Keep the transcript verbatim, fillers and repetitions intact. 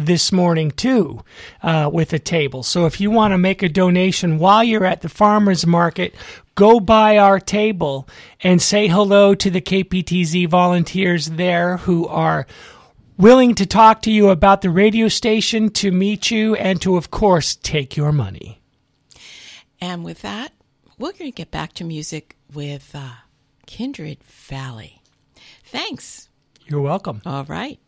this morning, too, uh, with a table. So if you want to make a donation while you're at the farmer's market, go by our table and say hello to the K P T Z volunteers there who are willing to talk to you about the radio station, to meet you, and to, of course, take your money. And with that, we're going to get back to music with uh, Kindred Valley. Thanks. You're welcome. All right.